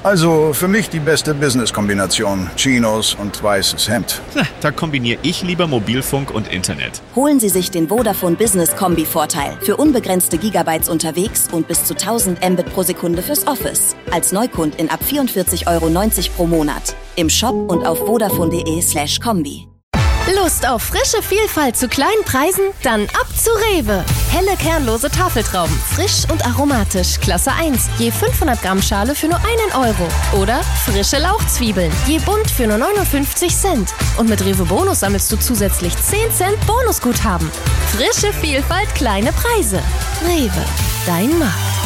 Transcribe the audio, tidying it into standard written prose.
Also für mich die beste Business-Kombination. Chinos und weißes Hemd. Da kombiniere ich lieber Mobilfunk und Internet. Holen Sie sich den Vodafone Business Kombi-Vorteil. Für unbegrenzte Gigabytes unterwegs und bis zu 1000 Mbit pro Sekunde fürs Office. Als Neukundin ab 44,90 € pro Monat. Im Shop und auf vodafone.de/kombi. Lust auf frische Vielfalt zu kleinen Preisen? Dann ab zu Rewe. Helle kernlose Tafeltrauben, frisch und aromatisch, Klasse 1, je 500 Gramm Schale für nur 1 €. Oder frische Lauchzwiebeln, je bunt für nur 59 Cent. Und mit Rewe Bonus sammelst du zusätzlich 10 Cent Bonusguthaben. Frische Vielfalt, kleine Preise. Rewe, dein Markt.